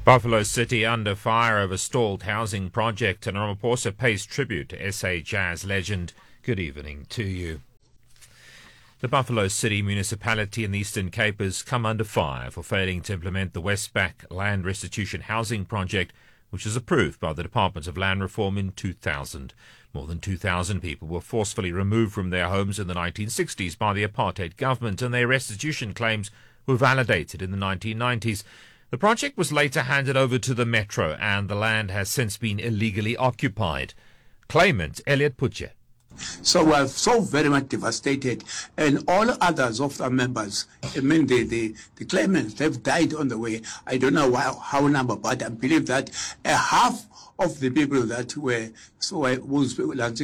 Buffalo City under fire over stalled housing project, and Ramaphosa pays tribute to SA jazz legend. Good evening to you. The Buffalo City municipality in the Eastern Cape has come under fire for failing to implement the Westbank Land Restitution Housing Project, which was approved by the Department of Land Reform in 2000. More than 2,000 people were forcefully removed from their homes in the 1960s by the apartheid government, and their restitution claims were validated in the 1990s. The project was later handed over to the Metro, and the land has since been illegally occupied. Claimant Elliot Putje. So we're so very much devastated, and all others of our members, I mean the claimants, they've died on the way. I don't know how number, but I believe that half of the people that were whose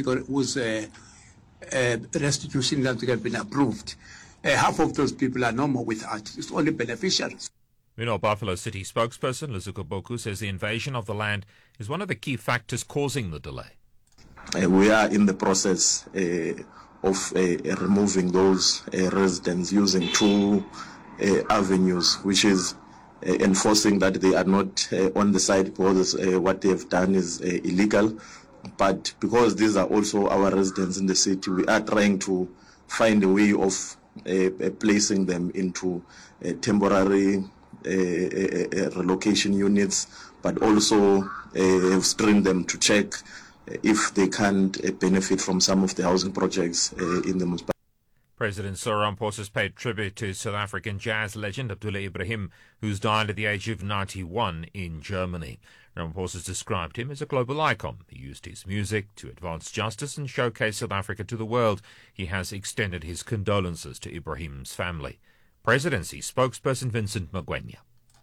restitution that have been approved, half of those people are no more with us. It's only beneficiaries. Buffalo City spokesperson Lizuko Boku says the invasion of the land is one of the key factors causing the delay. We are in the process of removing those residents using two avenues, which is enforcing that they are not on the site because what they have done is illegal. But because these are also our residents in the city, we are trying to find a way of placing them into temporary relocation units, but also have screened them to check if they can't benefit from some of the housing projects in the municipality. President Cyril Ramaphosa has paid tribute to South African jazz legend Abdullah Ibrahim, who's died at the age of 91 in Germany. Ramaphosa has described him as a global icon. He used his music to advance justice and showcase South Africa to the world. He has extended his condolences to Ibrahim's family. Presidency spokesperson Vincent Magwenya.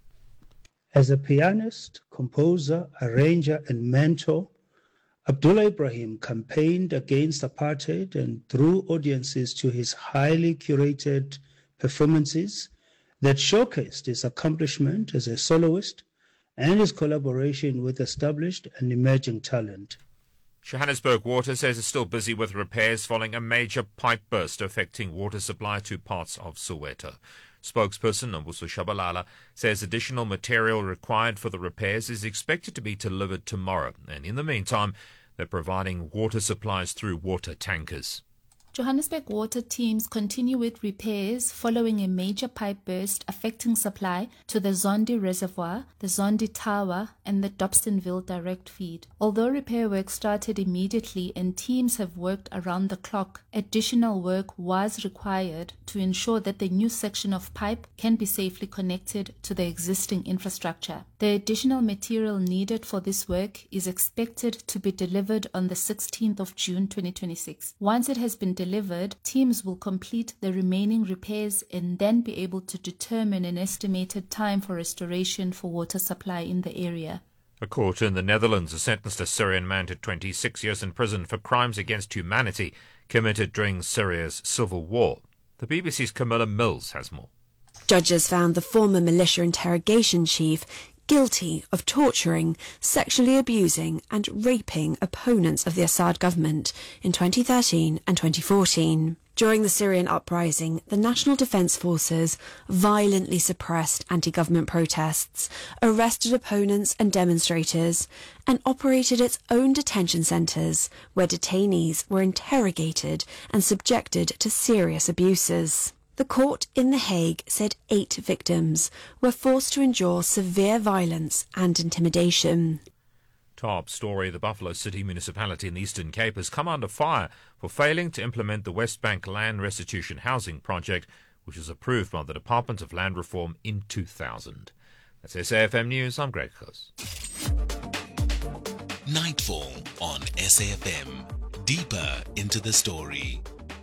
As a pianist, composer, arranger, and mentor, Abdullah Ibrahim campaigned against apartheid and drew audiences to his highly curated performances that showcased his accomplishment as a soloist and his collaboration with established and emerging talent. Johannesburg Water says it's still busy with repairs following a major pipe burst affecting water supply to parts of Soweto. Spokesperson Nombuso Shabalala says additional material required for the repairs is expected to be delivered tomorrow, and in the meantime, they're providing water supplies through water tankers. Johannesburg Water teams continue with repairs following a major pipe burst affecting supply to the Zondi Reservoir, the Zondi Tower, and the Dobsonville direct feed. Although repair work started immediately and teams have worked around the clock, additional work was required to ensure that the new section of pipe can be safely connected to the existing infrastructure. The additional material needed for this work is expected to be delivered on the 16th of June 2026. Once it has been delivered, teams will complete the remaining repairs and then be able to determine an estimated time for restoration for water supply in the area. A court in the Netherlands has sentenced a Syrian man to 26 years in prison for crimes against humanity committed during Syria's civil war. The BBC's Camilla Mills has more. Judges found the former militia interrogation chief guilty of torturing, sexually abusing and raping opponents of the Assad government in 2013 and 2014. During the Syrian uprising, the National Defence Forces violently suppressed anti-government protests, arrested opponents and demonstrators, and operated its own detention centres where detainees were interrogated and subjected to serious abuses. The court in The Hague said 8 victims were forced to endure severe violence and intimidation. Top story, the Buffalo City municipality in the Eastern Cape has come under fire for failing to implement the Westbank Land Restitution Housing Project, which was approved by the Department of Land Reform in 2000. That's SAFM News, I'm Greg Close. Nightfall on SAFM. Deeper into the story.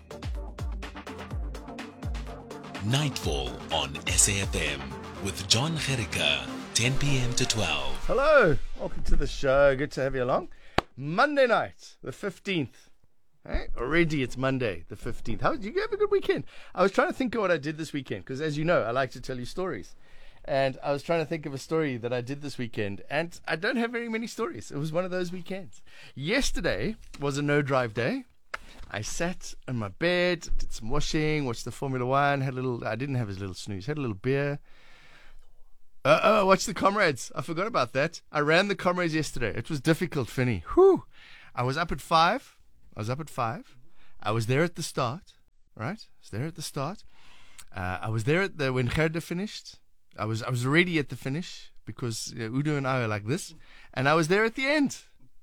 Nightfall on SAFM with John Gericke, 10 p.m. to 12. Hello, welcome to the show. Good to have you along. Monday night, the 15th. Hey, already it's Monday, the 15th. How did you have a good weekend? I was trying to think of what I did this weekend because, as you know, I like to tell you stories. And I was trying to think of a story that I did this weekend, and I don't have very many stories. It was one of those weekends. Yesterday was a no-drive day. I sat on my bed, did some washing, watched the Formula One, I didn't have a little snooze, had a little beer. Watch the Comrades. I forgot about that. I ran the Comrades yesterday. It was difficult, Finny. Whew. I was up at 5. I was there at the start, right? I was there at when Gerda finished. I was already at the finish because Udo and I are like this, and I was there at the end.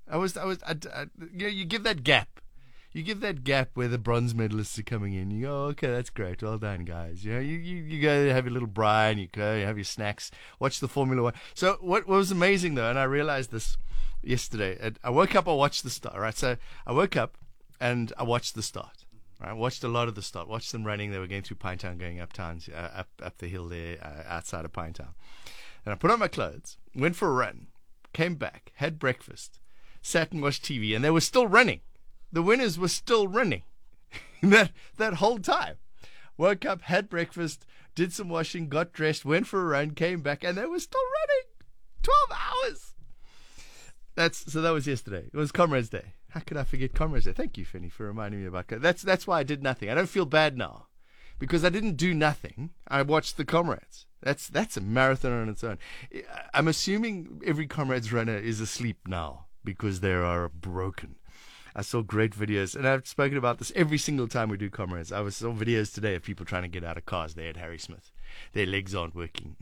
You give that gap. You give that gap where the bronze medalists are coming in. You go, okay, that's great. Well done, guys. You go have your little brine. You go have your snacks. Watch the Formula One. So what was amazing, though, and I realized this yesterday. I woke up, I watched the start, right? So I woke up and I watched the start. Right? I watched a lot of the start. Watched them running. They were going through Pinetown, going up the hill there outside of Pinetown. And I put on my clothes, went for a run, came back, had breakfast, sat and watched TV, and they were still running. The winners were still running that whole time. Woke up, had breakfast, did some washing, got dressed, went for a run, came back, and they were still running. 12 hours. So that was yesterday. It was Comrades Day. How could I forget Comrades Day? Thank you, Finny, for reminding me about that. That's why I did nothing. I don't feel bad now because I didn't do nothing. I watched the Comrades. That's a marathon on its own. I'm assuming every Comrades runner is asleep now because they are broken. I saw great videos, and I've spoken about this every single time we do Comrades. I saw videos today of people trying to get out of cars there at Harry Smith. Their legs aren't working.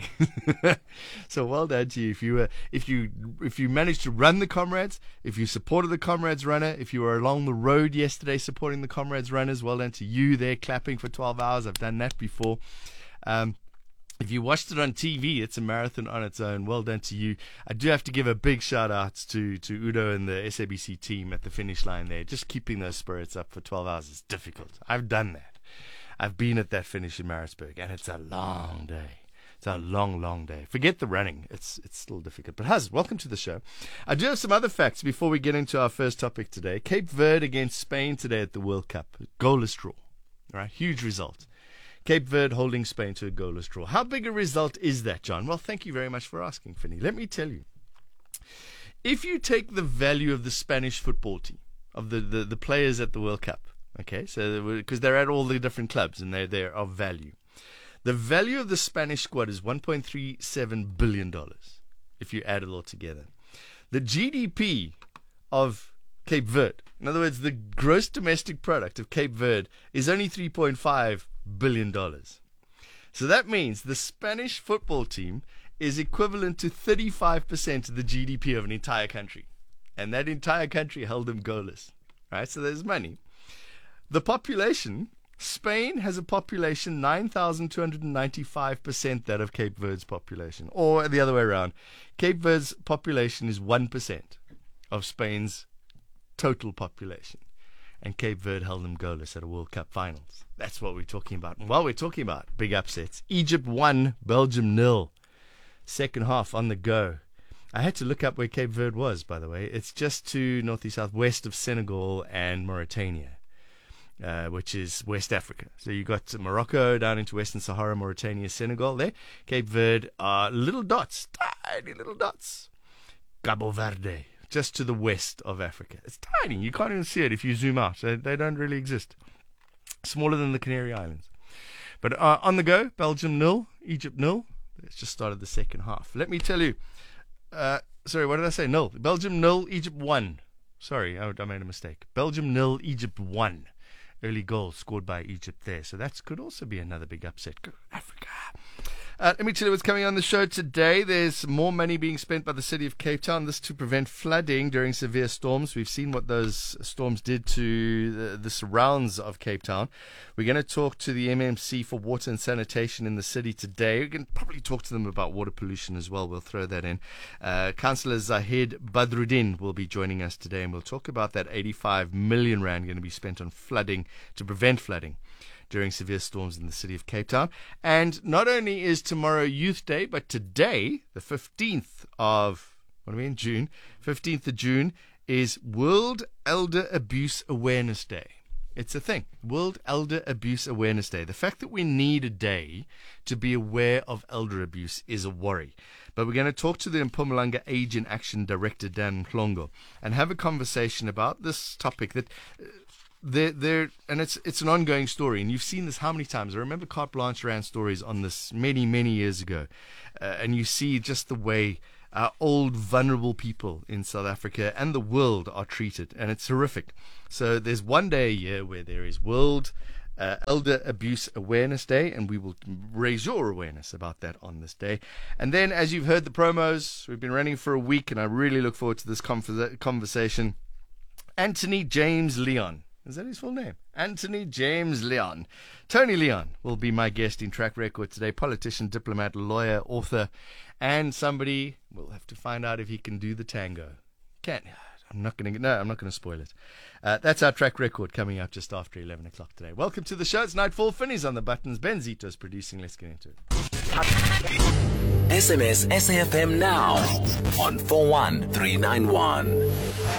So well done to you. If you managed to run the Comrades, if you supported the Comrades runner, if you were along the road yesterday supporting the Comrades runners, well done to you there, clapping for 12 hours. I've done that before. If you watched it on TV, it's a marathon on its own. Well done to you. I do have to give a big shout out to Udo and the SABC team at the finish line there. Just keeping those spirits up for 12 hours is difficult. I've done that. I've been at that finish in Maritzburg, and it's a long day. It's a long, long day. Forget the running. It's still difficult. But Huz, welcome to the show. I do have some other facts before we get into our first topic today. Cape Verde against Spain today at the World Cup. Goalless draw. All right, huge result. Cape Verde holding Spain to a goalless draw. How big a result is that, John? Well, thank you very much for asking, Finny. Let me tell you. If you take the value of the Spanish football team, of the players at the World Cup, okay, so because they're at all the different clubs and they're of value. The value of the Spanish squad is $1.37 billion if you add it all together. The GDP of Cape Verde, in other words, the gross domestic product of Cape Verde is only $3.5 billion. So that means the Spanish football team is equivalent to 35% of the GDP of an entire country. And that entire country held them goalless. Right? So there's money. The population, Spain has a population 9,295% that of Cape Verde's population. Or the other way around. Cape Verde's population is 1% of Spain's total population. And Cape Verde held them goalless at a World Cup finals. That's what we're talking about. And while we're talking about big upsets, Egypt 1, Belgium 0. Second half on the go. I had to look up where Cape Verde was, by the way. It's just to northeast southwest of Senegal and Mauritania, which is West Africa. So you got Morocco down into Western Sahara, Mauritania, Senegal there. Cape Verde are little dots, tiny little dots. Cabo Verde, just to the west of Africa. It's tiny. You can't even see it if you zoom out. They don't really exist. Smaller than the Canary Islands. But on the go, Belgium 0, Egypt 0. It's just started the second half. Let me tell you. Sorry, what did I say? 0. Belgium 0, Egypt 1. Sorry, I made a mistake. Belgium 0, Egypt 1. Early goal scored by Egypt there. So that could also be another big upset. Go Africa. Let me tell you what's coming on the show today. There's more money being spent by the city of Cape Town. This to prevent flooding during severe storms. We've seen what those storms did to the surrounds of Cape Town. We're going to talk to the MMC for water and sanitation in the city today. We can probably talk to them about water pollution as well. We'll throw that in. Councillor Zahid Badruddin will be joining us today, and we'll talk about that 85 million rand going to be spent on flooding to prevent flooding during severe storms in the city of Cape Town. And not only is tomorrow Youth Day, but today, the 15th of June, 15th of June, is World Elder Abuse Awareness Day. It's a thing. World Elder Abuse Awareness Day. The fact that we need a day to be aware of elder abuse is a worry. But we're going to talk to the Mpumalanga Age in Action Director, Dan Mhlongo, and have a conversation about this topic that and it's an ongoing story, and you've seen this how many times? I remember Carte Blanche ran stories on this many, many years ago, and you see just the way old, vulnerable people in South Africa and the world are treated, and it's horrific. So there's one day a year where there is World Elder Abuse Awareness Day, and we will raise your awareness about that on this day. And then, as you've heard the promos, we've been running for a week, and I really look forward to this conversation. Anthony James Leon. Is that his full name? Anthony James Leon. Tony Leon will be my guest in Track Record today. Politician, diplomat, lawyer, author, and somebody, we'll have to find out if he can do the tango. I'm not going to spoil it. That's our Track Record coming up just after 11 o'clock today. Welcome to the show. It's Nightfall. Finney's on the buttons. Ben Zito's producing. Let's get into it. SMS SAFM now on 41391.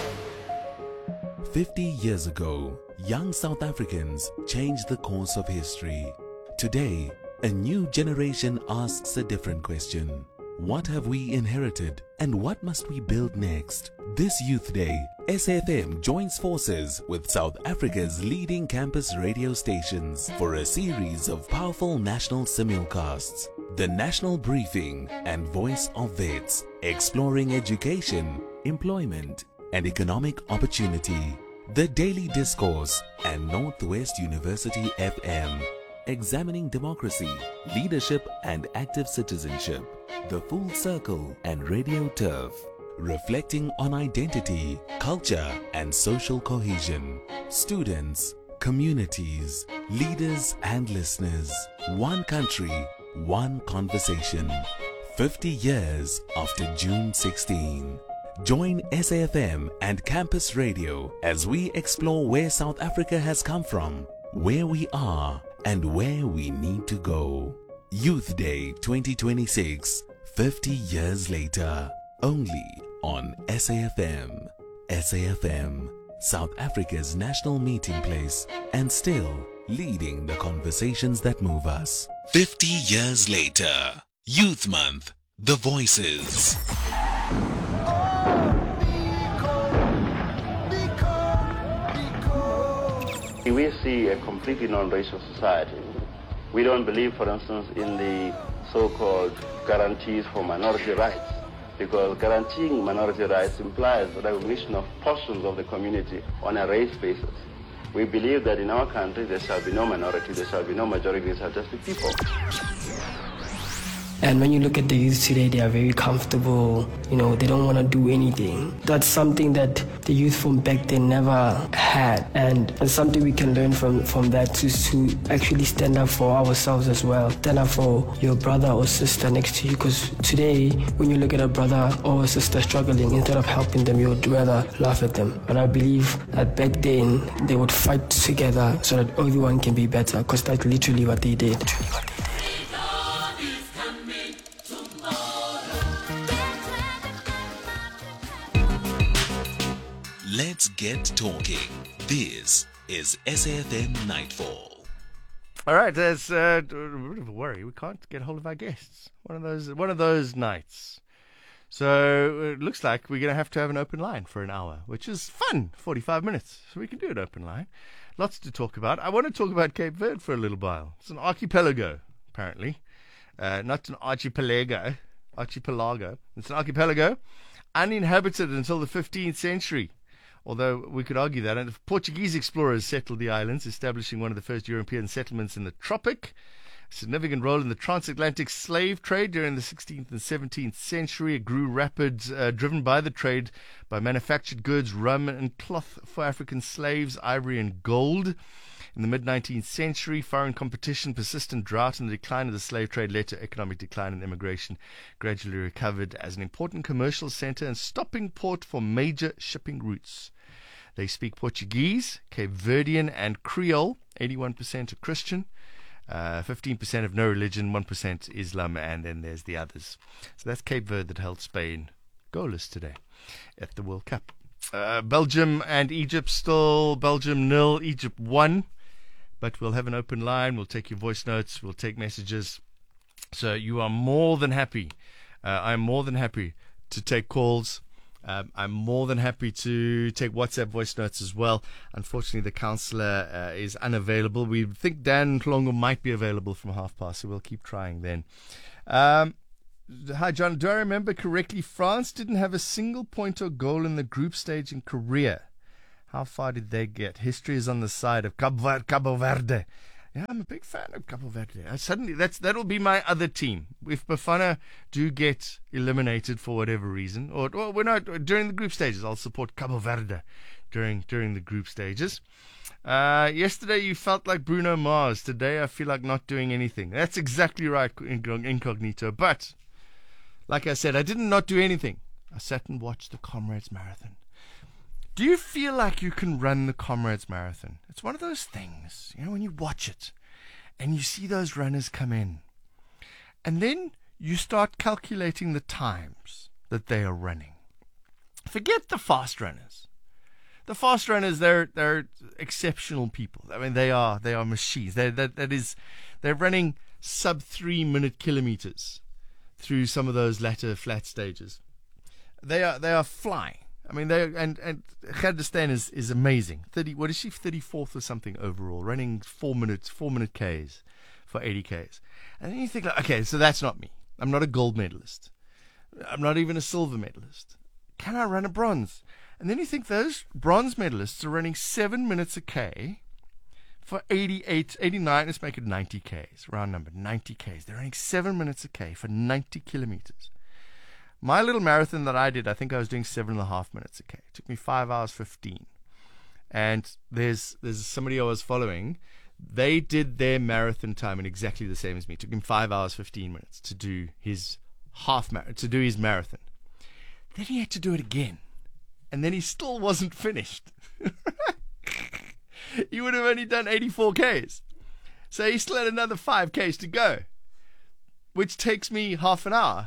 50 years ago, young South Africans changed the course of history. Today, a new generation asks a different question. What have we inherited and what must we build next? This Youth Day, SAFM joins forces with South Africa's leading campus radio stations for a series of powerful national simulcasts. The National Briefing and Voice of Vets, exploring education, employment, and economic opportunity. The Daily Discourse and Northwest University FM, examining democracy, leadership, and active citizenship. The Full Circle and Radio Turf, reflecting on identity, culture, and social cohesion. Students, communities, leaders, and listeners. One country, one conversation. 50 years after June 16. Join SAFM and Campus Radio as we explore where South Africa has come from, where we are, and where we need to go. Youth Day 2026, 50 years later, only on SAFM. SAFM, South Africa's national meeting place, and still leading the conversations that move us. 50 years later, Youth Month, The Voices. We see a completely non-racial society. We don't believe, for instance, in the so-called guarantees for minority rights, because guaranteeing minority rights implies the recognition of portions of the community on a race basis. We believe that in our country there shall be no minority, there shall be no majority, there shall just be people. And when you look at the youth today, they are very comfortable, they don't want to do anything. That's something that the youth from back then never had. And it's something we can learn from that is to actually stand up for ourselves as well. Stand up for your brother or sister next to you, because today, when you look at a brother or a sister struggling, instead of helping them, you would rather laugh at them. But I believe that back then, they would fight together so that everyone can be better, because that's literally what they did. Let's get talking. This is SAFM Nightfall. All right, there's a bit of a worry. We can't get hold of our guests. One of those nights. So it looks like we're going to have an open line for an hour, which is fun. 45 minutes, so we can do an open line. Lots to talk about. I want to talk about Cape Verde for a little while. It's an archipelago, apparently. Not an archipelago. It's an archipelago, uninhabited until the 15th century. Although we could argue that, and Portuguese explorers settled the islands, establishing one of the first European settlements in the tropic. A significant role in the transatlantic slave trade during the 16th and 17th century. It grew driven by the trade by manufactured goods, rum and cloth for African slaves, ivory and gold. In the mid-19th century, foreign competition, persistent drought, and the decline of the slave trade led to economic decline, and immigration gradually recovered as an important commercial center and stopping port for major shipping routes. They speak Portuguese, Cape Verdean, and Creole. 81% are Christian, 15% have no religion, 1% Islam, and then there's the others. So that's Cape Verde that held Spain goalless today at the World Cup. Belgium and Egypt still, Belgium 0, Egypt 1. But we'll have an open line. We'll take your voice notes. We'll take messages. So you are more than happy. I'm more than happy to take calls I'm more than happy to take WhatsApp voice notes as well. Unfortunately, the councillor is unavailable. We think Dan Klongo might be available from past, so we'll keep trying then. Hi, John. Do I remember correctly? France didn't have a single point or goal in the group stage in Korea. How far did they get? History is on the side of Cabo Verde. Yeah, I'm a big fan of Cabo Verde. That'll be my other team. If Bafana do get eliminated for whatever reason, or we're not during the group stages, I'll support Cabo Verde during the group stages. Yesterday you felt like Bruno Mars. Today I feel like not doing anything. That's exactly right, Incognito. But like I said, I didn't not do anything. I sat and watched the Comrades Marathon. Do you feel like you can run the Comrades Marathon? It's one of those things, when you watch it and you see those runners come in, and then you start calculating the times that they are running. Forget the fast runners. The fast runners, they're exceptional people. I mean, they are machines. They're running sub 3 minute kilometers through some of those latter flat stages. They are flying. I mean, and Khadistan is amazing. 34th or something overall, running 4 minute Ks for 80 Ks. And then you think, okay, so that's not me. I'm not a gold medalist. I'm not even a silver medalist. Can I run a bronze? And then you think those bronze medalists are running 7 minutes a K for 88, 89, let's make it 90 Ks, round number, 90 Ks. They're running 7 minutes a K for 90 kilometers. My little marathon that I did, I think I was doing 7.5 minutes a K. It took me 5 hours 15. And there's somebody I was following. They did their marathon time in exactly the same as me. It took him 5 hours 15 minutes to do his marathon. Then he had to do it again. And then he still wasn't finished. He would have only done 84 Ks. So he still had another 5 Ks to go, which takes me half an hour.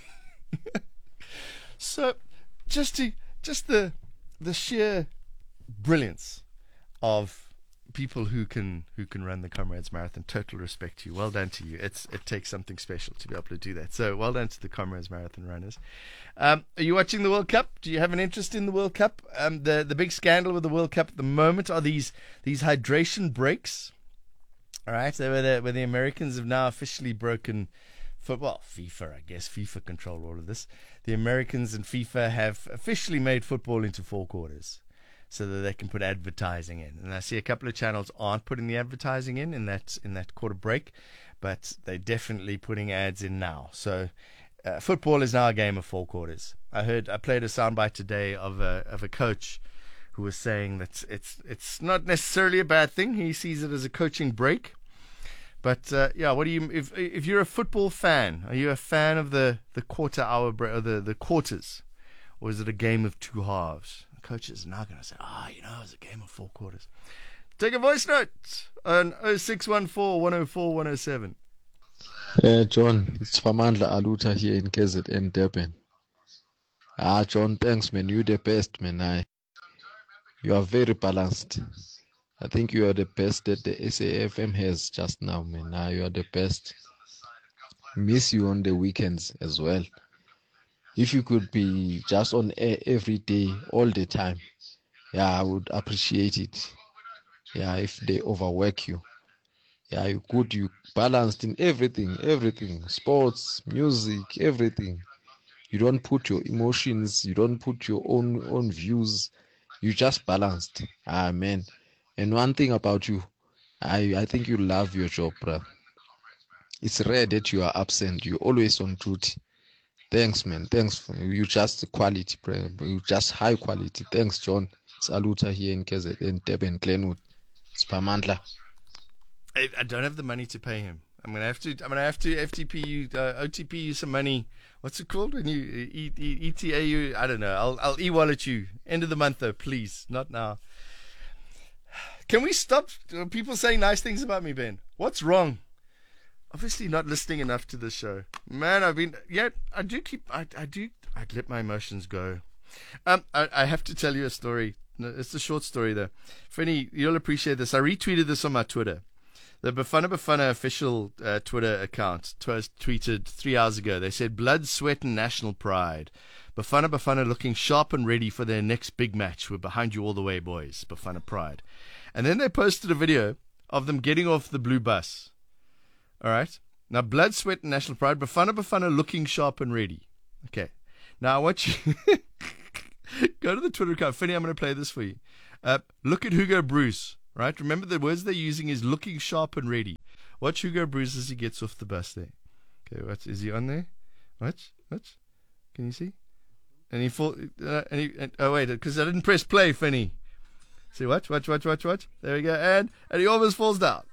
So just the sheer brilliance of people who can run the Comrades Marathon. Total respect to you. Well done to you. It takes something special to be able to do that. So well done to the Comrades Marathon runners. Are you watching the World Cup? Do you have an interest in the World Cup? The big scandal with the World Cup at the moment are these hydration breaks. All right, so where the Americans have now officially broken. FIFA, I guess. FIFA control all of this. The Americans and FIFA have officially made football into 4 quarters so that they can put advertising in. And I see a couple of channels aren't putting the advertising in that quarter break, but they're definitely putting ads in now. So football is now a game of 4 quarters. I played a soundbite today of a coach who was saying that it's not necessarily a bad thing. He sees it as a coaching break. But what do you? If you're a football fan, are you a fan of the quarter hour break or the quarters, or is it a game of 2 halves? The coaches are now going to say, it's a game of 4 quarters. Take a voice note on 0614 104 107. John, it's Famandla Aluta here in KZN Durban. John, thanks, man. You're the best, man. You are very balanced. I think you are the best that the SAFM has just now, man. You are the best. Miss you on the weekends as well. If you could be just on air every day, all the time, I would appreciate it. If they overwork you. You're good, you balanced in everything. Sports, music, everything. You don't put your emotions, you don't put your own views. You just balanced. Man. And one thing about you, I think you love your job, bro. It's rare that you are absent. You're always on duty. Thanks, man. Thanks for you. Just quality, bro. You just high quality. Thanks, John. It's Aluta here in KZN, Durban, Glenwood. It's Pamandla. I don't have the money to pay him. I'm gonna have to FTP you, OTP you some money. What's it called when you ETA you? I don't know. I'll e-wallet you. End of the month though, please. Not now. Can we stop people saying nice things about me, Ben? What's wrong? Obviously not listening enough to the show. Man, I'd let my emotions go. I have to tell you a story. It's a short story though. Finny, you'll appreciate this. I retweeted this on my Twitter. The Bafana Bafana official Twitter account tweeted 3 hours ago. They said, blood, sweat, and national pride. Bafana Bafana looking sharp and ready for their next big match. We're behind you all the way, boys. Bafana pride. And then they posted a video of them getting off the blue bus. All right. Now, blood, sweat, and national pride. Bafana Bafana looking sharp and ready. Okay. Now, I want you... Go to the Twitter account. Finny, I'm going to play this for you. Look at Hugo Bruce. Right? Remember the words they're using is looking sharp and ready. Watch Hugo Bruce as he gets off the bus there. Okay, what is he on there? Watch. Can you see? And he fall. Oh wait, because I didn't press play, Finny. See, watch. There we go, and he almost falls down.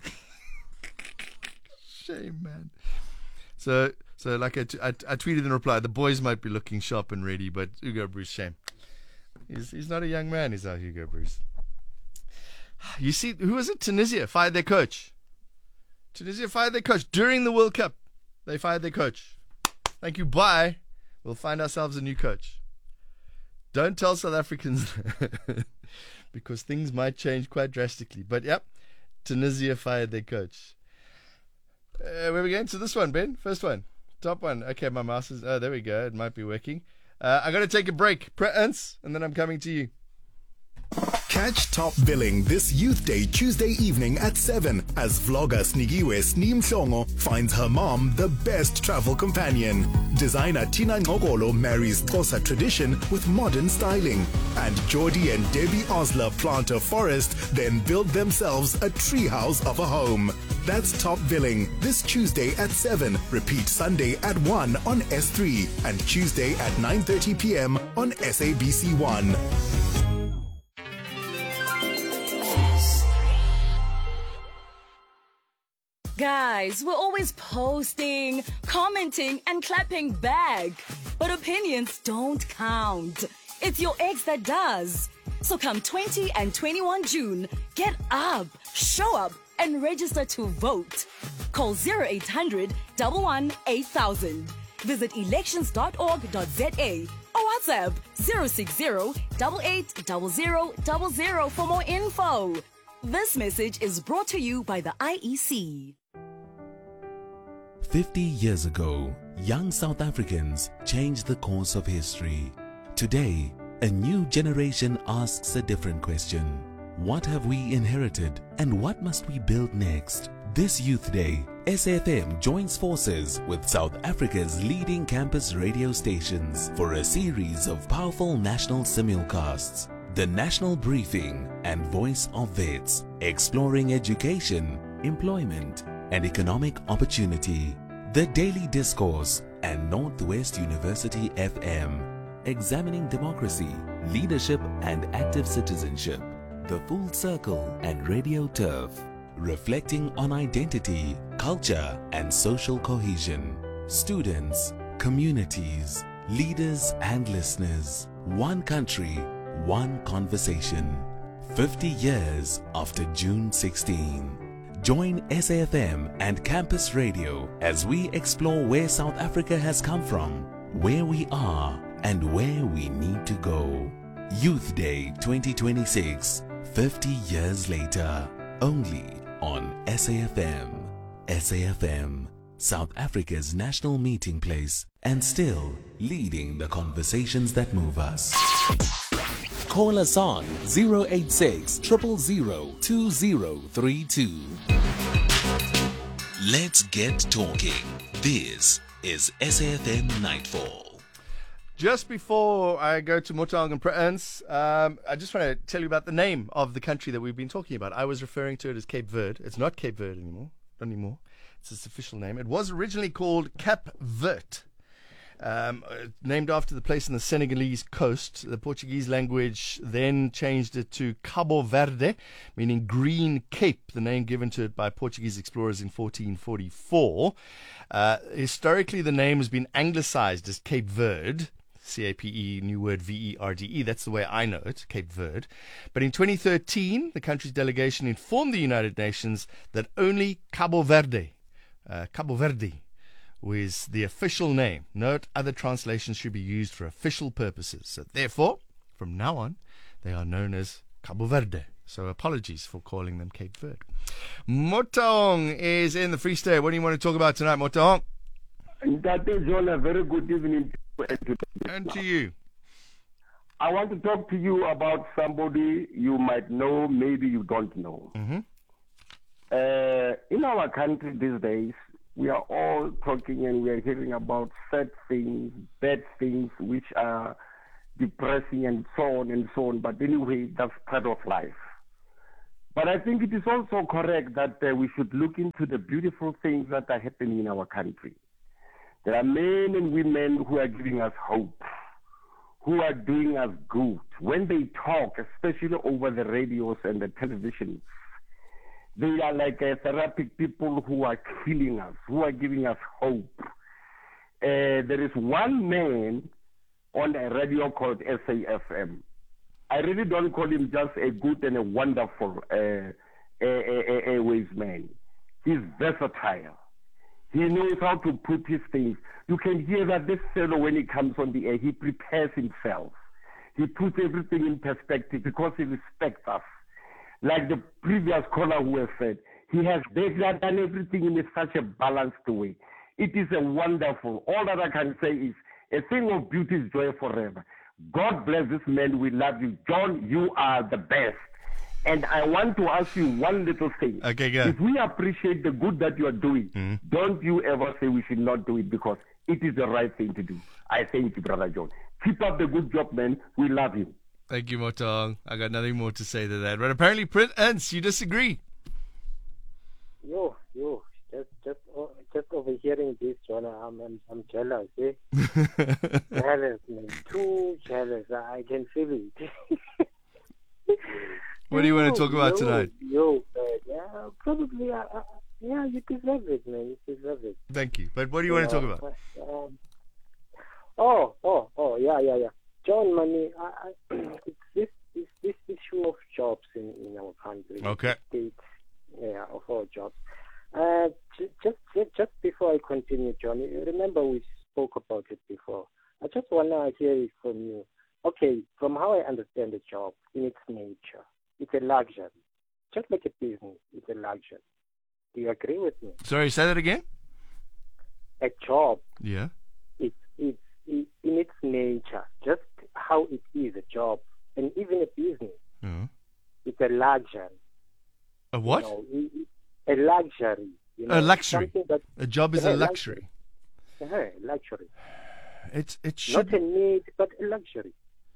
Shame, man. So like I tweeted in reply, the boys might be looking sharp and ready, but Hugo Bruce, shame. He's not a young man. He's our Hugo Bruce. You see, who was it? Tunisia fired their coach. Tunisia fired their coach during the World Cup. They fired their coach. Thank you. Bye. We'll find ourselves a new coach. Don't tell South Africans because things might change quite drastically. But yep, Tunisia fired their coach. Where are we going to this one, Ben? First one. Top one. Okay, my mouse is... Oh, there we go. It might be working. I'm going to take a break. Pre-ins, and then I'm coming to you. Catch Top Billing this Youth Day Tuesday evening at 7 as vlogger Snigiwe Sneem Shongo finds her mom the best travel companion. Designer Tina Ngogolo marries Xhosa tradition with modern styling. And Geordie and Debbie Osler plant a forest, then build themselves a treehouse of a home. That's Top Billing this Tuesday at 7. Repeat Sunday at 1 on S3 and Tuesday at 9:30 p.m. on SABC1. Guys, we're always posting, commenting, and clapping back. But opinions don't count. It's your ex that does. So come 20 and 21 June, get up, show up, and register to vote. Call 0800 11 8000. Visit elections.org.za or WhatsApp 060 8800 00 for more info. This message is brought to you by the IEC. 50 years ago, young South Africans changed the course of history. Today, a new generation asks a different question. What have we inherited and what must we build next? This Youth Day, SAFM joins forces with South Africa's leading campus radio stations for a series of powerful national simulcasts. The National Briefing and Voice of Vets, exploring education, employment, and economic opportunity. The Daily Discourse and Northwest University FM, examining democracy, leadership, and active citizenship. The Full Circle and Radio Turf, reflecting on identity, culture, and social cohesion. Students, communities, leaders, and listeners. One country, one conversation. 50 years after June 16. Join SAFM and Campus Radio as we explore where South Africa has come from, where we are, and where we need to go. Youth Day 2026, 50 years later, only on SAFM. SAFM, South Africa's national meeting place, and still leading the conversations that move us. Call us on 086 000 2032. Let's get talking. This is SAFM Nightfall. Just before I go to Motang and Pre-ins, I just want to tell you about the name of the country that we've been talking about. I was referring to it as Cape Verde. It's not Cape Verde anymore. Not anymore. It's its official name. It was originally called Cap Vert. Named after the place in the Senegalese coast. The Portuguese language then changed it to Cabo Verde, meaning Green Cape, the name given to it by Portuguese explorers in 1444. Historically, the name has been anglicized as Cape Verde, C-A-P-E, new word V-E-R-D-E. That's the way I know it, Cape Verde. But in 2013, the country's delegation informed the United Nations that only Cabo Verde was the official name. Note, other translations should be used for official purposes. So therefore, from now on, they are known as Cabo Verde. So apologies for calling them Cape Verde. Motaong is in the Free State. What do you want to talk about tonight, Motaong? Ntate John, a very good evening and to you. I want to talk to you about somebody you might know, maybe you don't know. Mm-hmm. In our country these days, we are all talking and we are hearing about sad things, bad things, which are depressing and so on and so on. But anyway, that's part of life. But I think it is also correct that we should look into the beautiful things that are happening in our country. There are men and women who are giving us hope, who are doing us good. When they talk, especially over the radios and the televisions, they are like therapeutic people who are healing us, who are giving us hope. There is one man on a radio called SAFM. I really don't call him just a good and a wonderful airways man. He's versatile. He knows how to put his things. You can hear that this fellow, when he comes on the air, he prepares himself. He puts everything in perspective because he respects us. Like the previous caller who has said, he has done everything in such a balanced way. It is a wonderful. All that I can say is a thing of beauty is joy forever. God bless this man. We love you. John, you are the best. And I want to ask you one little thing. Okay, go. If we appreciate the good that you are doing, don't you ever say we should not do it, because it is the right thing to do. I thank you, Brother John. Keep up the good job, man. We love you. Thank you, Motaong. I got nothing more to say to that. But apparently, Prince, you disagree. Just overhearing this, John, I'm jealous, eh? Jealous, man. Too jealous. I can feel it. What do you want to talk about tonight? Probably, you deserve it, man. You deserve it. Thank you. But what do you want to talk about? Yeah. John, money. It's this issue of jobs in our country. Okay. States, of all jobs. Just before I continue, John, remember we spoke about it before. I just want to hear it from you. Okay, from how I understand the job in its nature, it's a luxury. Just like a business, it's a luxury. Do you agree with me? Sorry, say that again? A job. Yeah. It's in its nature, just how it is a job, and even a business. It's a luxury. A what? A luxury. A luxury. A job is a luxury. Luxury. It should not a need, but a luxury.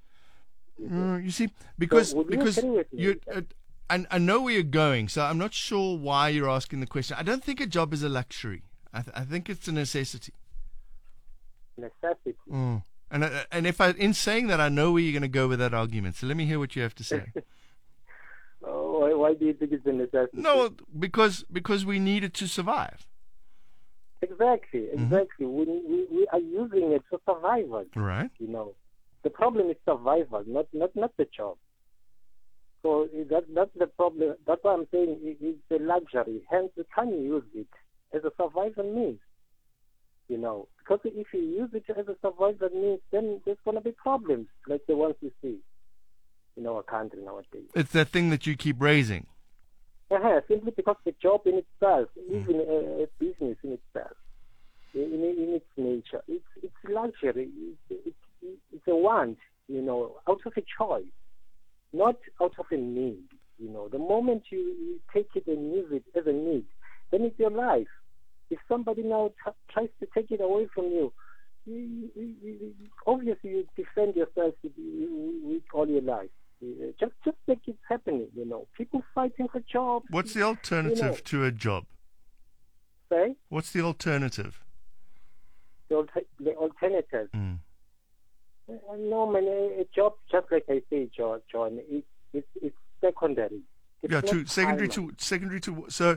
You see, because you I know where you're going, so I'm not sure why you're asking the question. I don't think a job is a luxury. I think it's a necessity. Necessity. And if in saying that, I know where you're going to go with that argument. So let me hear what you have to say. Why do you think it's a necessity? No, because we need it to survive. Exactly. We are using it for survival. Right. The problem is survival, not the job. So that's the problem. That's why I'm saying it's a luxury. Hence, you can't use it as a survival means. Because if you use it as a survival means, then there's going to be problems like the ones we see in our country nowadays. It's that thing that you keep raising. Simply because the job in itself, even a business in itself, in its nature, it's luxury. It's a want, out of a choice, not out of a need. The moment you take it and use it as a need, then it's your life. If somebody now tries to take it away from you, obviously you defend yourself with all your life. Just make it happening, People fighting for jobs. What's the alternative to a job? Say? What's the alternative? The alternative? No, man, a job, just like I say, John, it's secondary. It's secondary to so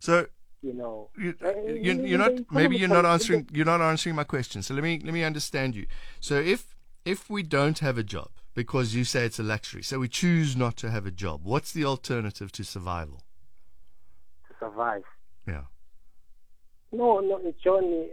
you're not answering my question. So let me understand you. So if we don't have a job because you say it's a luxury, so we choose not to have a job, what's the alternative to survival? To survive. Yeah. No, Johnny.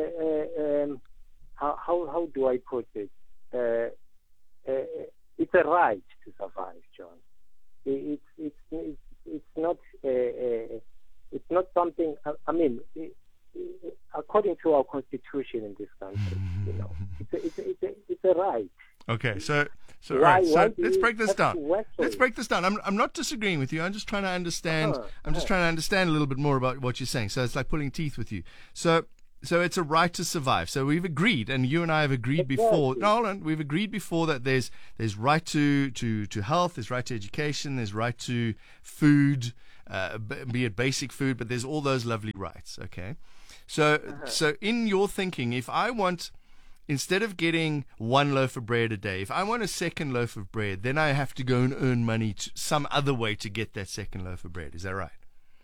How do I put it? It's a right to survive, John. it's not something. I mean, according to our constitution in this country, it's a right. Okay, so Why let's break this down. Let's it? break this down. I'm not disagreeing with you. I'm just trying to understand. I'm just trying to understand a little bit more about what you're saying. So it's like pulling teeth with you. So it's a right to survive. So we've agreed, and you and I have agreed before. No, hold on. We've agreed before that there's right to health, there's right to education, there's right to food, be it basic food, but there's all those lovely rights. Okay, so in your thinking, if I want, instead of getting one loaf of bread a day, if I want a second loaf of bread, then I have to go and earn money some other way to get that second loaf of bread. Is that right?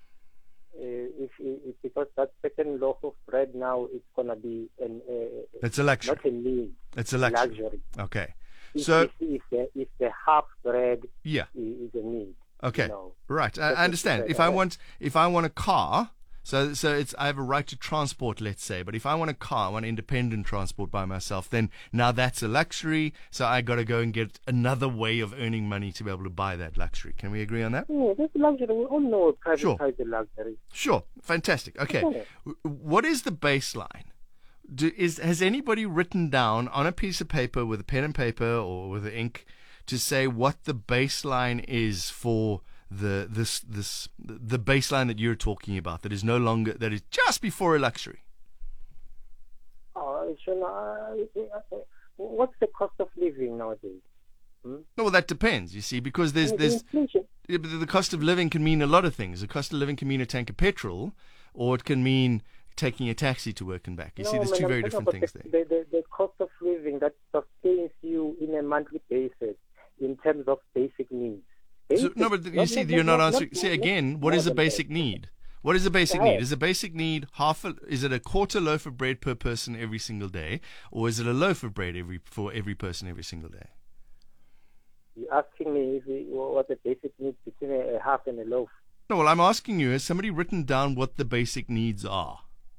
If because that second loaf of bread now it's gonna be it's a luxury. Not a need. It's a luxury. Okay. If the half bread is a need. Okay. Right. I understand. If I want a car. So it's I have a right to transport, let's say, but if I want a car, I want independent transport by myself, then now that's a luxury, so I got to go and get another way of earning money to be able to buy that luxury. Can we agree on that? Yeah, that's luxury. We all know private luxury. Sure. Fantastic. Okay. What is the baseline? Has anybody written down on a piece of paper with a pen and paper or with ink to say what the baseline is for the baseline that you're talking about, that is no longer, that is just before a luxury? What's the cost of living nowadays? No, well, that depends, you see, because there's the cost of living can mean a lot of things. The cost of living can mean a tank of petrol, or it can mean taking a taxi to work and back. You see, there's two very different things there. The cost of living that sustains you in a monthly basis in terms of basic needs. No, but you see, you're not answering. See, again, what is a basic need? What is a basic need? Is a basic need is it a quarter loaf of bread per person every single day, or is it a loaf of bread for every person every single day? You're asking me what the basic need between a half and a loaf. No, well, I'm asking you, has somebody written down what the basic needs are?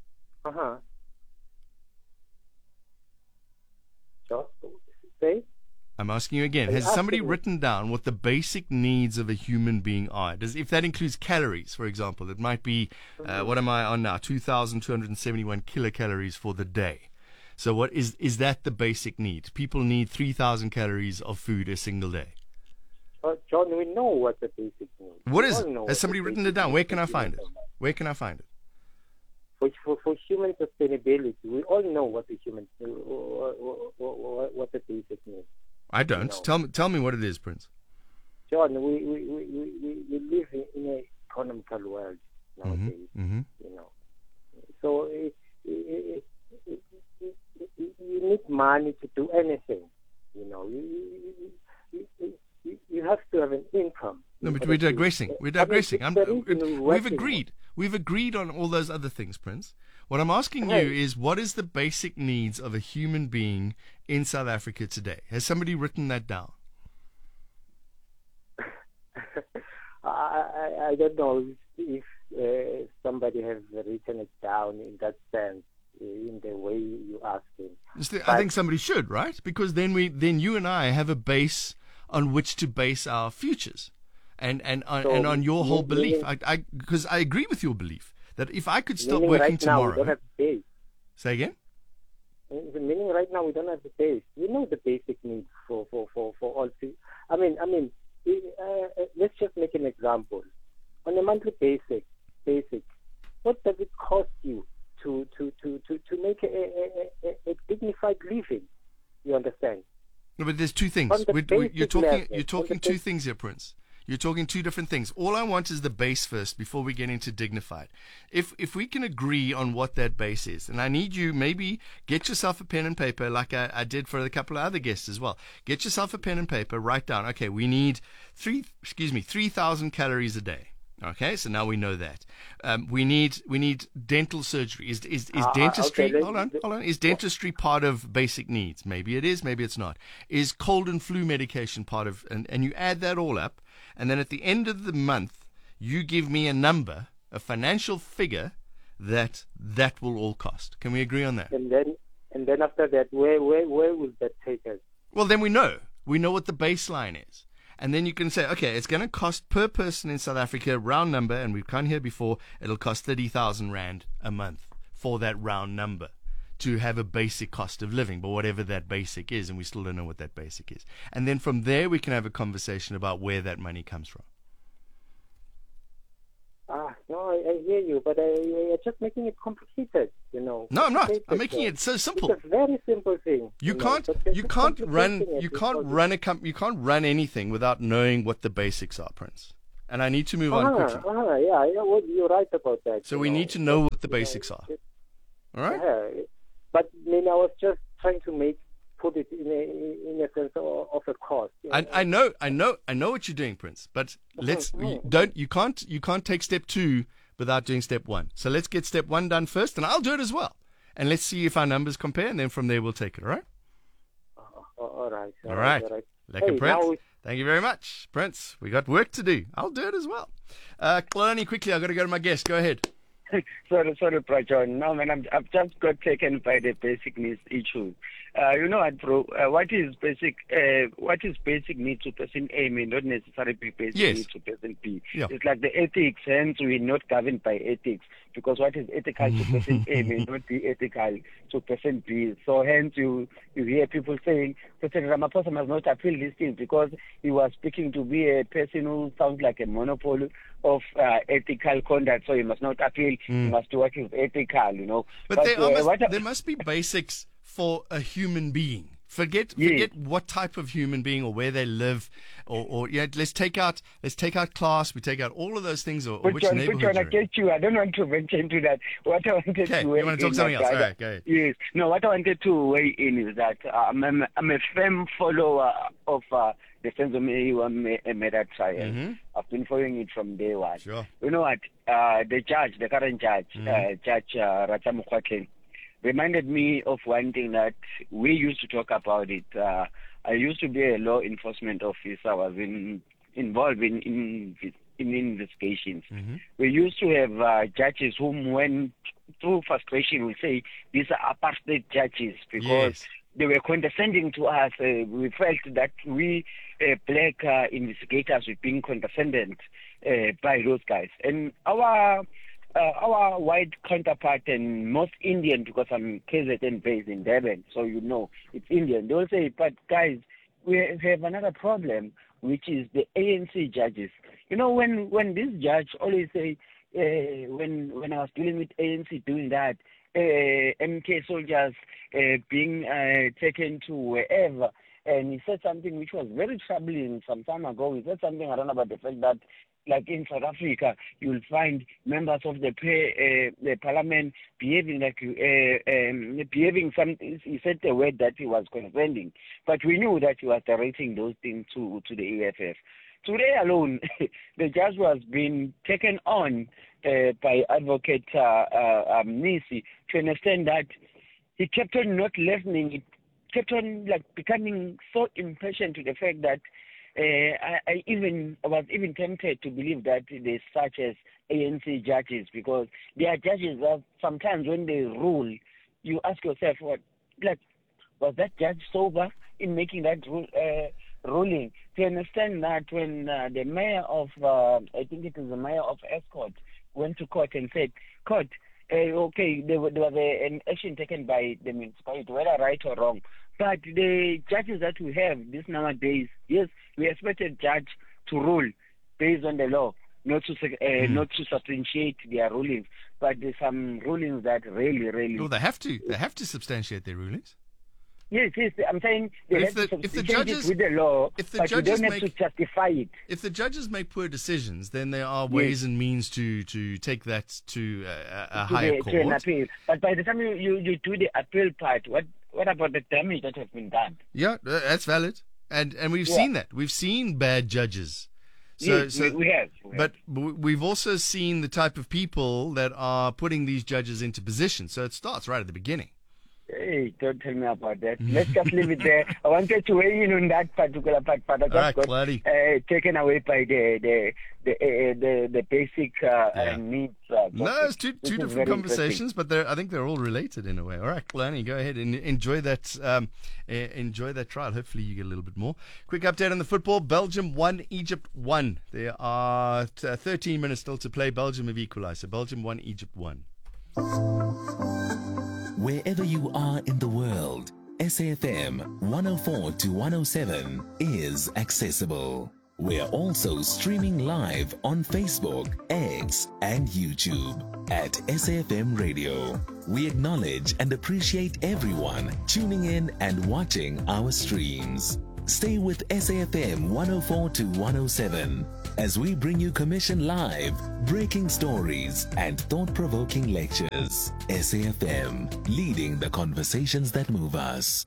Just say. I'm asking you again, has somebody written down what the basic needs of a human being are? If that includes calories, for example, it might be, what am I on now? 2,271 kilocalories for the day. So what is that the basic need? People need 3,000 calories of food a single day. John, we know what the basic need. What is it? Has somebody written it down? Where can I find it? Where can I find it? For human sustainability, we all know what the basic need. I don't. Tell me what it is, Prince. John, we live in an economical world nowadays. You know, so you need money to do anything. You know, you have to have an income. No, but we're digressing. We're digressing. We've agreed. We've agreed on all those other things, Prince. What I'm asking you is, what is the basic needs of a human being in South Africa today? Has somebody written that down? I don't know if somebody has written it down in that sense, in the way you asked him. I think somebody should, right? Because then you and I have a base on which to base our futures, and on your whole belief. Because I agree with your belief that if I could stop working tomorrow. We don't have the base. Say again? Meaning right now we don't have the base. We know the basic needs for all people. I mean, let's just make an example. On a monthly basic, what does it cost you to make a dignified living? You understand? No, but there's two things. You're talking two things here, Prince. You're talking two different things. All I want is the base first before we get into dignified. If we can agree on what that base is, and I need you, maybe get yourself a pen and paper like I did for a couple of other guests as well. Get yourself a pen and paper, write down, okay, we need 3,000 calories a day. Okay, so now we know that. We need dental surgery. Is dentistry? Okay, hold on. Is dentistry part of basic needs? Maybe it is. Maybe it's not. Is cold and flu medication part of? And you add that all up, and then at the end of the month, you give me a number, a financial figure that will all cost. Can we agree on that? And then after that, where will that take us? Well, then we know what the baseline is. And then you can say, okay, it's going to cost per person in South Africa, round number, and we've come here before, it'll cost 30,000 Rand a month for that round number to have a basic cost of living, but whatever that basic is, and we still don't know what that basic is. And then from there, we can have a conversation about where that money comes from. No, I hear you, but you're just making it complicated, No, I'm not. I'm making it so simple. It's a very simple thing. You can't run anything without knowing what the basics are, Prince. And I need to move on quickly. Yeah, well, you're right about that. So we need to know what the basics are. All right? Yeah, but I was just trying to put it in a sense of a cost. I know what you're doing, Prince. But you can't take step 2 without doing step 1. So let's get step 1 done first, and I'll do it as well. And let's see if our numbers compare, and then from there we'll take it. All right? All right. All right. Lekker, Prince. Thank you very much, Prince. We got work to do. I'll do it as well. Kalani, quickly, I've got to go to my guest. Go ahead. Sorry, Prajon. No, man, I've just got taken by the basic needs issue. You know what, bro? What is basic need to person A may not necessarily be basic need to person B. Yeah. It's like the ethics, hence we're not governed by ethics, because what is ethical to person A may not be ethical to person B. So hence you hear people saying President Ramaphosa must not appeal these things because he was speaking to be a person who sounds like a monopoly of ethical conduct, so he must not appeal. He must do what is ethical, But there must be basics for a human being. Forget what type of human being or where they live, or let's take out class. We take out all of those things, or which neighborhood you're in. I get you. I don't want to venture into that. What I wanted to weigh you want to talk something else? All right, go ahead. Yes. No, what I wanted to weigh in is that I'm a firm follower of the Senzo Meyiwa trial. Mm-hmm. I've been following it from day one. Sure. You know what? The current judge, Judge Ratha Mokgoatlheng, reminded me of one thing that we used to talk about it. I used to be a law enforcement officer. I was involved in investigations. Mm-hmm. We used to have judges whom, when through frustration, we say these are apartheid judges because they were condescending to us. We felt that we black investigators were being condescended by those guys. And our white counterpart and most Indian, because I'm KZN based in Durban, so it's Indian. They will say, but guys, we have another problem, which is the ANC judges. When this judge always say, when I was dealing with ANC doing that, MK soldiers being taken to wherever, and he said something which was very troubling some time ago. He said something, I don't know, about the fact that, like in South Africa, you'll find members of the parliament behaving like something. He said the word that he was condescending, but we knew that he was directing those things to the EFF. Today alone, the judge was being taken on by Advocate Nisi to understand that he kept on not listening. He kept on becoming so impatient to the fact that I was even tempted to believe that there's such as ANC judges, because they are judges that sometimes when they rule, you ask yourself, was that judge sober in making that ruling? To understand that when the mayor of, I think it is the mayor of Escort, went to court and said, court, there was an action taken by the municipality, whether right or wrong. But the judges that we have this nowadays, yes, we expect a judge to rule based on the law, not to substantiate their rulings. But there's some rulings that really... Well, they have to substantiate their rulings. Yes, I'm saying they have to substantiate it with the law, but you don't have to justify it. If the judges make poor decisions, then there are ways and means to take that to a higher court. To an appeal. But by the time you do the appeal part, what about the damage that has been done? Yeah, that's valid. And we've seen that. We've seen bad judges. Yes, we have. But we've also seen the type of people that are putting these judges into position. So it starts right at the beginning. Hey, don't tell me about that. Let's just leave it there. I wanted to weigh in on that particular part, but I just got taken away by the basic needs. No, it's two different conversations, but I think they're all related in a way. All right, Kalani, go ahead and enjoy that. Enjoy that trial. Hopefully, you get a little bit more. Quick update on the football: Belgium 1, Egypt 1. There are 13 minutes still to play. Belgium have equalized. So Belgium 1, Egypt 1. Wherever you are in the world, SAFM 104 to 107 is accessible. We're also streaming live on Facebook, X, and YouTube at SAFM Radio. We acknowledge and appreciate everyone tuning in and watching our streams. Stay with SAFM 104 to 107 as we bring you Commission Live, breaking stories, and thought-provoking lectures. SAFM, leading the conversations that move us.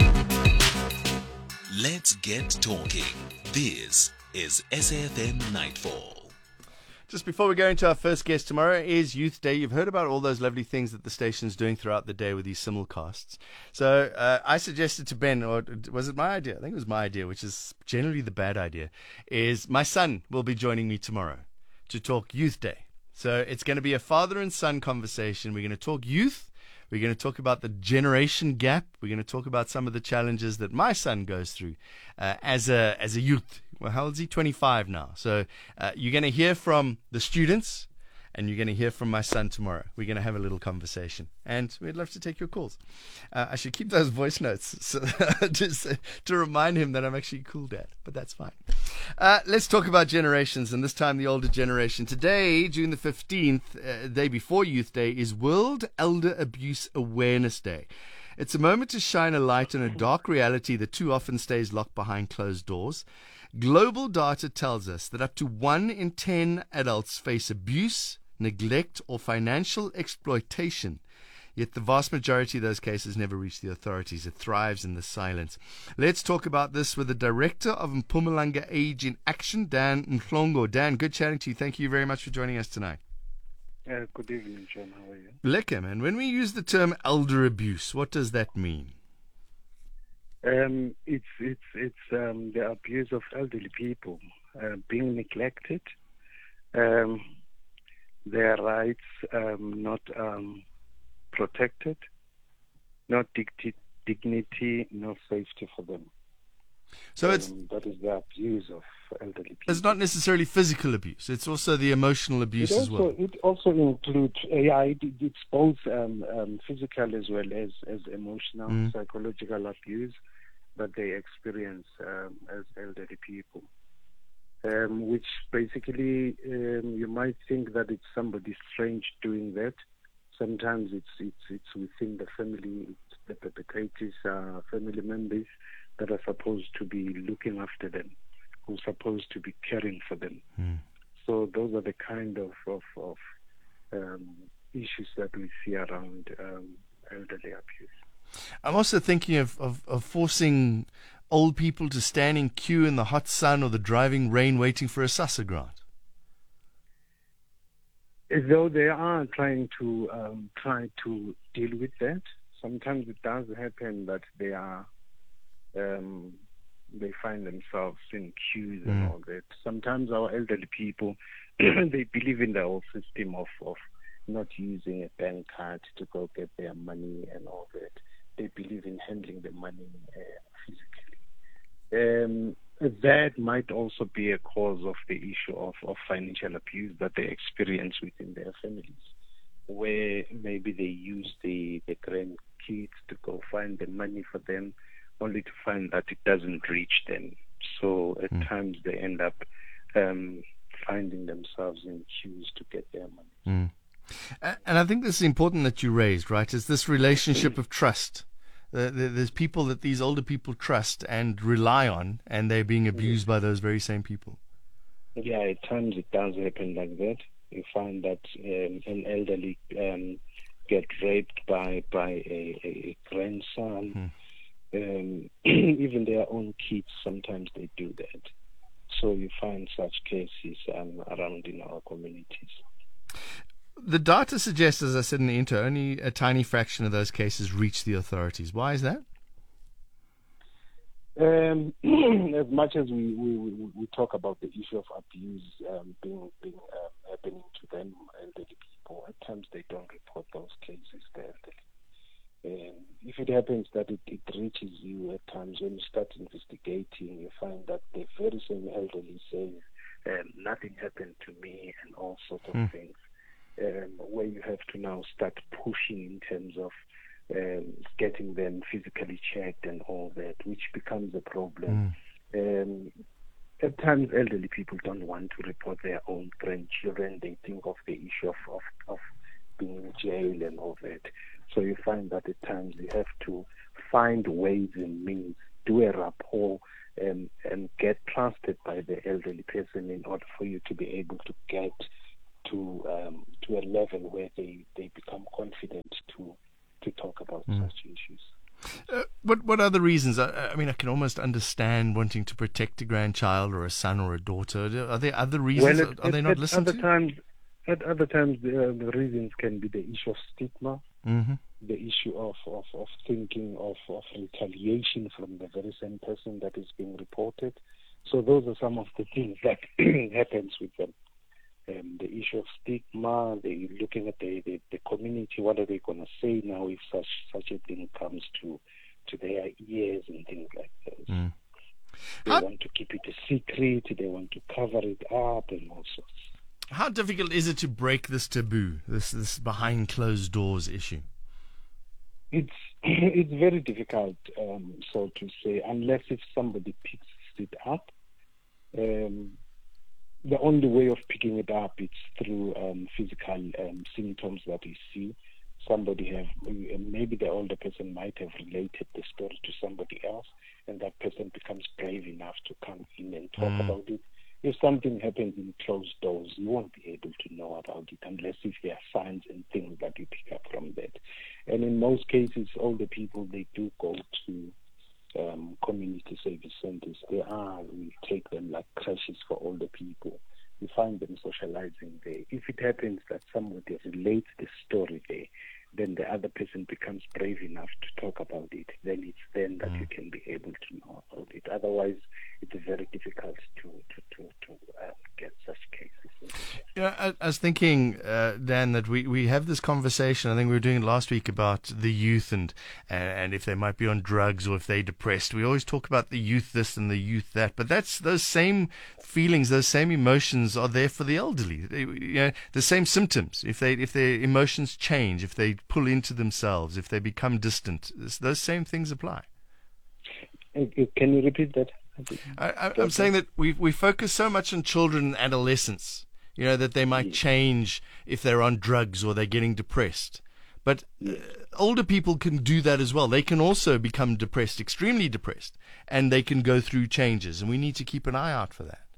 Let's get talking. This is SAFM Nightfall. Just before we go into our first guest, tomorrow is Youth Day. You've heard about all those lovely things that the station's doing throughout the day with these simulcasts. So I suggested to Ben, or was it my idea? I think it was my idea, which is generally the bad idea, is my son will be joining me tomorrow to talk Youth Day. So it's going to be a father and son conversation. We're going to talk youth. We're going to talk about the generation gap. We're going to talk about some of the challenges that my son goes through as a youth. Well, how old is he? 25 now. So you're going to hear from the students, and you're going to hear from my son tomorrow. We're going to have a little conversation, and we'd love to take your calls. I should keep those voice notes so just to remind him that I'm actually a cool dad, but that's fine. Let's talk about generations, and this time the older generation. Today, June the 15th, day before Youth Day, is World Elder Abuse Awareness Day. It's a moment to shine a light on a dark reality that too often stays locked behind closed doors. Global data tells us that up to 1 in 10 adults face abuse, neglect, or financial exploitation. Yet the vast majority of those cases never reach the authorities. It thrives in the silence. Let's talk about this with the director of Mpumalanga Age in Action, Dan Mhlongo. Dan, good chatting to you. Thank you very much for joining us tonight. Good evening, John. How are you? Lekker, man. When we use the term elder abuse, what does that mean? It's the abuse of elderly people, being neglected, their rights not protected, no dignity, no safety for them. So that is the abuse of elderly people. It's not necessarily physical abuse; it's also the emotional abuse as well. It also includes, it's both physical as well as emotional, psychological abuse that they experience as elderly people, which basically you might think that it's somebody strange doing that. Sometimes it's within the family. It's the perpetrators are family members that are supposed to be looking after them, who's supposed to be caring for them. So those are the kind of issues that we see around elderly abuse. I'm also thinking of forcing old people to stand in queue in the hot sun or the driving rain waiting for a SASSA grant. Though they are trying to deal with that, sometimes it does happen that they find themselves in queues and all that. Sometimes our elderly people, they believe in the whole system of not using a bank card to go get their money and all that. They believe in handling the money physically. That might also be a cause of the issue of financial abuse that they experience within their families, where maybe they use the grandkids to go find the money for them, only to find that it doesn't reach them. So at times they end up finding themselves in queues to get their money. And I think this is important that you raised, right? Is this relationship of trust. There's people that these older people trust and rely on, and they're being abused by those very same people. Yeah, at times it does happen like that. You find that an elderly get raped by a grandson. Even their own kids, sometimes they do that. So you find such cases around in our communities. The data suggests, as I said in the intro, only a tiny fraction of those cases reach the authorities. Why is that? As much as we talk about the issue of abuse being happening to them, elderly people, at times they don't report those cases there. If it happens that it reaches you at times, when you start investigating, you find that the very same elderly say, nothing happened to me, and all sorts of things, where you have to now start pushing in terms of getting them physically checked and all that, which becomes a problem. At times, elderly people don't want to report their own grandchildren. They think of the issue of being in jail and all that. So you find that at times you have to find ways and means, do a rapport, and get trusted by the elderly person in order for you to be able to get to a level where they become confident to talk about such issues. What other reasons? I mean, I can almost understand wanting to protect a grandchild or a son or a daughter. Are there other reasons? Are they not listened to? At other times, the reasons can be the issue of stigma, the issue of thinking of retaliation from the very same person that is being reported. So those are some of the things that happens with them. The issue of stigma, they looking at the community, what are they going to say now if such a thing comes to their ears and things like that. They want to keep it a secret, they want to cover it up and all sorts. How difficult is it to break this taboo, this behind closed doors issue? It's very difficult, so to say, unless if somebody picks it up. The only way of picking it up is through physical symptoms that you see. Maybe the older person might have related the story to somebody else, and that person becomes brave enough to come in and talk about it. If something happens in closed doors, you won't be able to know about it unless if there are signs and things that you pick up from that. And in most cases, older people, they do go to community service centers. We take them like crashes for older people. You find them socializing there. If it happens that somebody relates the story there, then the other person becomes brave enough to talk about it. Then it's then that you can be able to know about it. Otherwise, it's very difficult to get such cases. Yeah, I was thinking, Dan, that we have this conversation. I think we were doing it last week about the youth and if they might be on drugs or if they're depressed. We always talk about the youth this and the youth that, but that's those same feelings, those same emotions are there for the elderly. The same symptoms. If their emotions change, if they pull into themselves, if they become distant, those same things apply. Can you repeat that? I'm saying that we focus so much on children and adolescents, that they might change if they're on drugs or they're getting depressed. But older people can do that as well. They can also become depressed, extremely depressed, and they can go through changes, and we need to keep an eye out for that.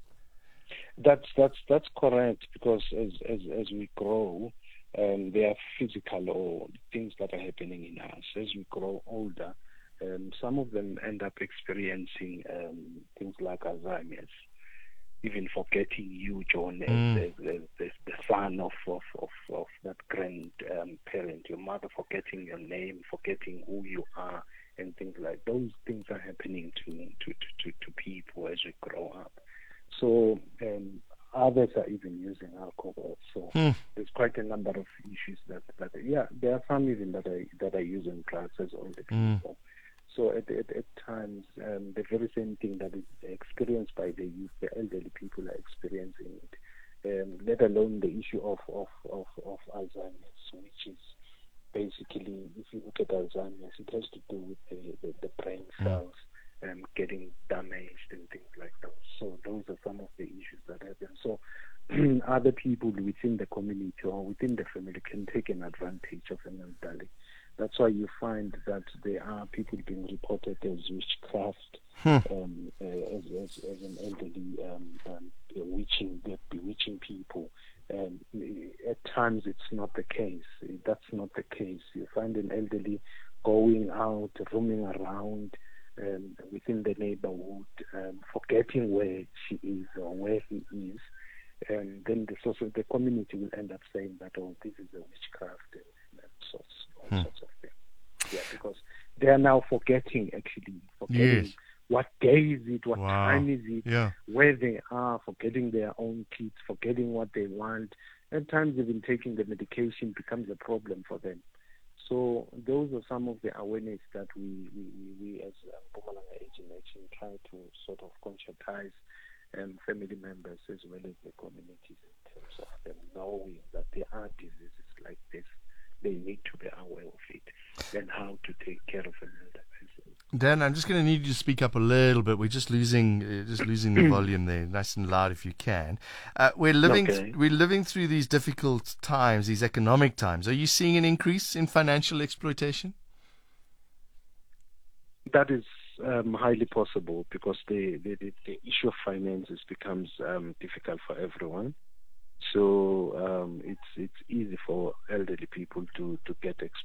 That's correct, because as we grow, there are physical or things that are happening in us. As we grow older, some of them end up experiencing things like Alzheimer's, even forgetting you, John, as the son of that grandparent, your mother forgetting your name, forgetting who you are, and things like those things are happening to people as we grow up. So others are even using alcohol. So there's quite a number of issues that there are some even that are using drugs as older people. So at times, the very same thing that is experienced by the youth, the elderly people are experiencing it. Let alone the issue of Alzheimer's, which is basically, if you look at Alzheimer's, it has to do with the brain cells getting damaged and things like that. So those are some of the issues that happen. So other people within the community or within the family can take an advantage of an elderly. That's why you find that there are people being reported as witchcraft, as an elderly bewitching people. At times it's not the case. That's not the case. You find an elderly going out, roaming around within the neighborhood, forgetting where she is or where he is, and then the community will end up saying that, oh, this is a witchcraft and all sorts of things. Yeah, because they are now forgetting Yes. what day is it, what Wow. time is it, Yeah. where they are, forgetting their own kids, forgetting what they want. At times even taking the medication becomes a problem for them. So those are some of the awareness that we as Mpumalanga Aging Nation try to sort of conscientize family members as well as the communities in terms of them knowing that there are diseases like this. They need to be aware of it and how to take care of an elder person. Dan, I'm just going to need you to speak up a little bit. We're just losing the volume there, nice and loud if you can. We're living through these difficult times, these economic times. Are you seeing an increase in financial exploitation? That is highly possible because the issue of finances becomes difficult for everyone. So it's easy for elderly people to get exposed